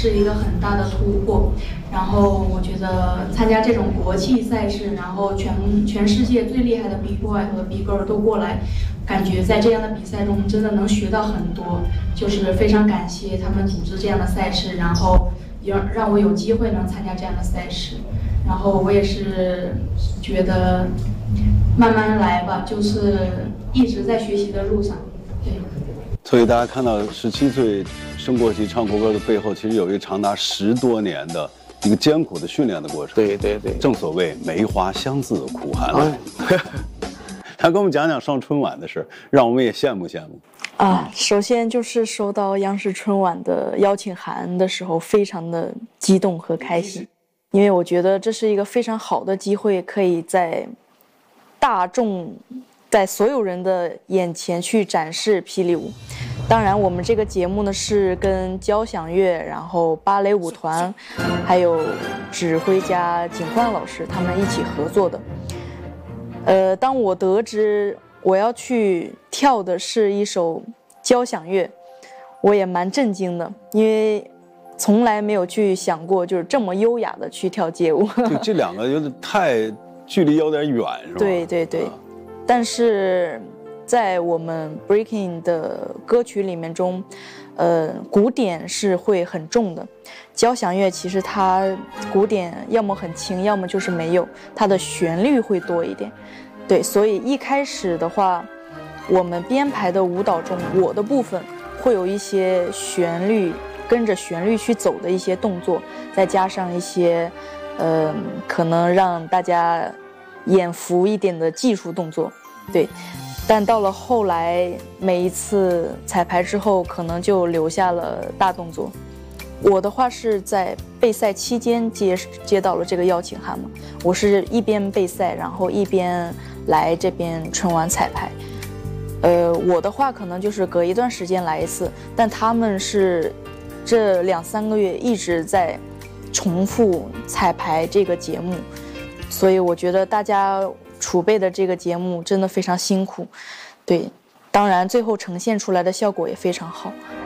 是一个很大的突破。然后我觉得参加这种国际赛事，然后全世界最厉害的 Big Boy 和 Big Girl 都过来，感觉在这样的比赛中真的能学到很多，就是非常感谢他们组织这样的赛事，然后也让我有机会能参加这样的赛事。然后我也是觉得慢慢来吧，就是一直在学习的路上。对。 所以大家看到17岁升国旗唱国歌的背后，其实有一个长达10多年的一个艰苦的训练的过程。 对对对， 正所谓梅花香自苦寒来。他跟我们讲讲上春晚的事，让我们也羡慕羡慕。 首先就是收到央视春晚的邀请函的时候，非常的激动和开心，因为我觉得这是一个非常好的机会，可以在大众、在所有人的眼前去展示霹雳舞。当然，我们这个节目呢是跟交响乐、然后芭蕾舞团，还有指挥家景焕老师他们一起合作的。当我得知我要去跳的是一首交响乐，我也蛮震惊的，因为从来没有去想过就是这么优雅的去跳街舞。 就这两个有点距离有点远，是吧？ 对对对，但是在我们 breaking 的歌曲里面中，鼓点是会很重的，交响乐其实它鼓点要么很轻，要么就是没有，它的旋律会多一点。对，所以一开始的话，我们编排的舞蹈中，我的部分会有一些旋律，跟着旋律去走的一些动作，再加上一些可能让大家眼福一点的技术动作。对，但到了后来每一次彩排之后，可能就留下了大动作。我的话是在备赛期间接到了这个邀请函嘛，我是一边备赛，然后一边来这边春晚彩排。我的话可能就是隔一段时间来一次，但他们是这2-3个月一直在重复彩排这个节目，所以我觉得大家储备的这个节目真的非常辛苦。对，当然最后呈现出来的效果也非常好。